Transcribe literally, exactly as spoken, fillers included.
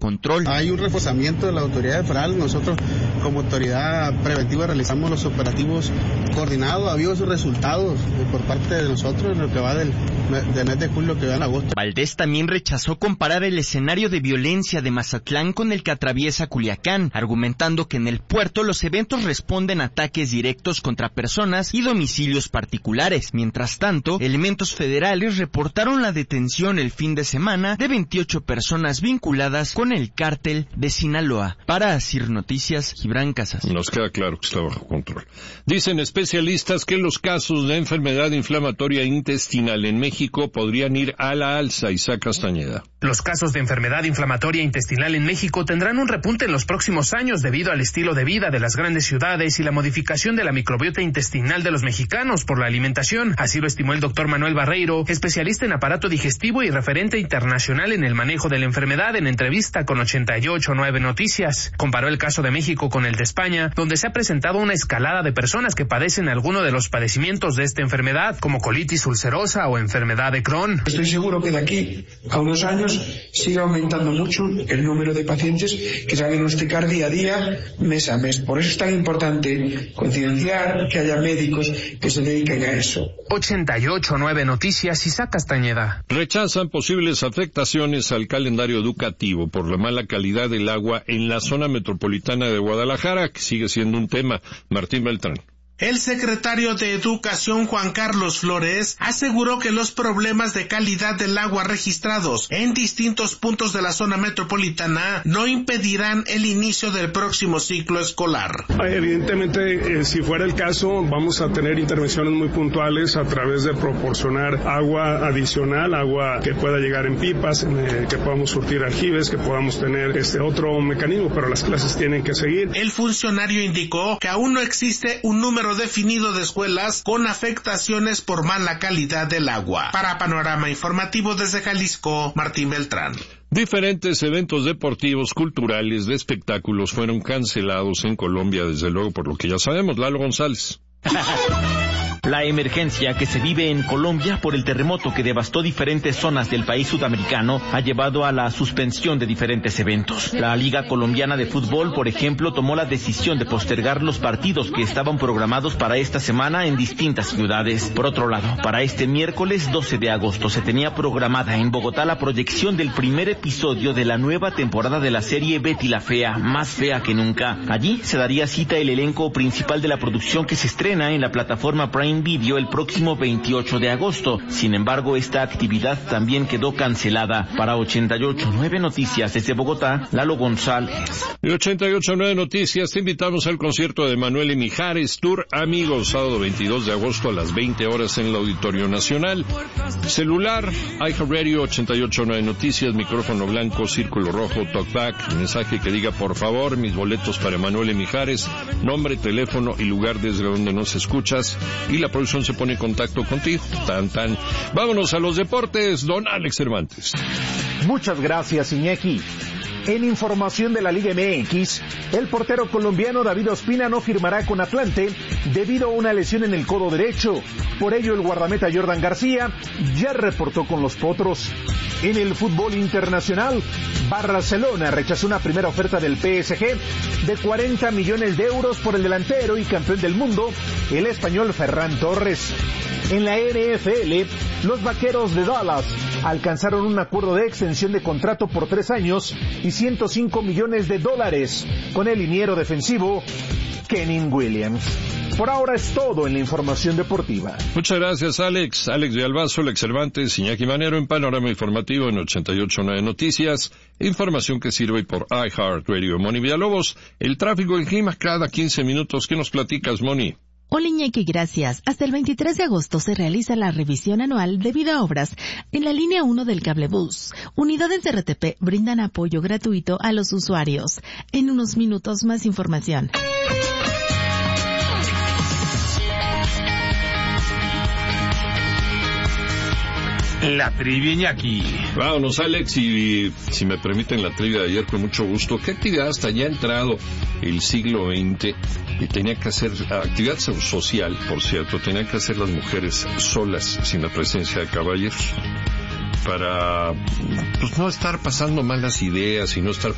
control. Hay un reforzamiento de la autoridad federal. Nosotros como autoridad preventiva realizamos los operativos coordinados. Ha habido sus resultados por parte de nosotros en lo que va del, del mes de julio que va en agosto. Valdés también rechazó comparar el escenario de violencia de Mazatlán con el que atraviesa Culiacán, argumentando que en el puerto los eventos responden a ataques directos contra personas y domicilios particulares. Mientras tanto, elementos federales reportaron la detención el fin de semana de veintiocho personas vinculadas con el cártel de Sinaloa. Para Asir Noticias, Gibran Casas. Nos queda claro que está bajo control. Dicen especialistas que los casos de enfermedad inflamatoria intestinal en México podrían ir a la alza. Isaac Castañeda. Los casos de enfermedad inflamatoria intestinal en México tendrán un repunte en los próximos años debido al estilo de vida de las grandes ciudades y la modificación de la microbiota intestinal de los mexicanos por la alimentación. Así lo estimó el doctor Manuel Barreiro, especialista en aparato digestivo y referente internacional en el manejo de la enfermedad, en entrevista con ochenta y ocho punto nueve Noticias. Comparó el caso de México con el de España, donde se ha presentado una escalada de personas que padecen alguno de los padecimientos de esta enfermedad, como colitis ulcerosa o enfermedad de Crohn. Estoy seguro que de aquí a unos años sigue aumentando mucho el número de pacientes que se van a diagnosticar día a día, mes a mes. Por eso es tan importante concienciar, que haya médicos que se dediquen a eso. ochenta y ocho punto nueve Noticias, Isaac Castañeda. Rechazan posibles afectaciones al calendario educativo por la mala calidad del agua en la zona metropolitana de Guadalajara, que sigue siendo un tema. Martín Beltrán. El secretario de Educación, Juan Carlos Flores, aseguró que los problemas de calidad del agua registrados en distintos puntos de la zona metropolitana no impedirán el inicio del próximo ciclo escolar. Evidentemente, eh, si fuera el caso, vamos a tener intervenciones muy puntuales a través de proporcionar agua adicional, agua que pueda llegar en pipas, eh, que podamos surtir aljibes, que podamos tener este otro mecanismo, pero las clases tienen que seguir. El funcionario indicó que aún no existe un número definido de escuelas con afectaciones por mala calidad del agua. Para Panorama Informativo desde Jalisco, Martín Beltrán. Diferentes eventos deportivos, culturales, de espectáculos fueron cancelados en Colombia, desde luego por lo que ya sabemos. Lalo González. La emergencia que se vive en Colombia por el terremoto que devastó diferentes zonas del país sudamericano ha llevado a la suspensión de diferentes eventos. La Liga Colombiana de Fútbol, por ejemplo, tomó la decisión de postergar los partidos que estaban programados para esta semana en distintas ciudades. Por otro lado, para este miércoles doce de agosto se tenía programada en Bogotá la proyección del primer episodio de la nueva temporada de la serie Betty la Fea, más fea que nunca. Allí se daría cita el elenco principal de la producción, que se estrena en la plataforma Prime Video el próximo veintiocho de agosto. Sin embargo, esta actividad también quedó cancelada. Para ochenta y ocho punto nueve Noticias desde Bogotá, Lalo González. Y ochenta y ocho punto nueve Noticias, te invitamos al concierto de Manuel y Mijares, Tour Amigos, sábado veintidós de agosto a las veinte horas en el Auditorio Nacional. Celular, iHeartRadio, ochenta y ocho punto nueve Noticias, micrófono blanco, círculo rojo, talkback, mensaje que diga por favor, mis boletos para Manuel y Mijares, nombre, teléfono y lugar desde donde nos escuchas, y la producción se pone en contacto contigo. Tan, tan. Vámonos a los deportes, don Alex Cervantes. Muchas gracias, Iñaki. En información de la Liga M X, el portero colombiano David Ospina no firmará con Atlante debido a una lesión en el codo derecho. Por ello, el guardameta Jordan García ya reportó con los Potros. En el fútbol internacional, Barcelona rechazó una primera oferta del P S G de cuarenta millones de euros por el delantero y campeón del mundo, el español Ferran Torres. En la N F L, los Vaqueros de Dallas alcanzaron un acuerdo de extensión de contrato por tres años y ciento cinco millones de dólares con el liniero defensivo Kenny Williams. Por ahora es todo en la información deportiva. Muchas gracias, Alex. Alex de Albazo, Alex Cervantes, Iñaki Manero en Panorama Informativo en ochenta y ocho punto nueve Noticias. Información que sirve por iHeartRadio. Moni Villalobos, el tráfico y el clima cada quince minutos. ¿Qué nos platicas, Moni? Hola, Iñaki, gracias. Hasta el veintitrés de agosto se realiza la revisión anual debido a obras en la línea uno del cablebús. Unidades de R T P brindan apoyo gratuito a los usuarios. En unos minutos más información. La trivia, Iñaki. Vámonos, Alex, y si me permiten la trivia de ayer, con mucho gusto. ¿Qué actividad hasta ya ha entrado el siglo veinte y tenía que hacer, actividad social, por cierto, tenían que hacer las mujeres solas, sin la presencia de caballeros, para pues no estar pasando malas ideas y no estar